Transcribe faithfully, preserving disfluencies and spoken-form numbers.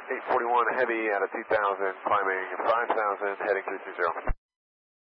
eight forty-one heavy out of two thousand, climbing five thousand, heading three two zero.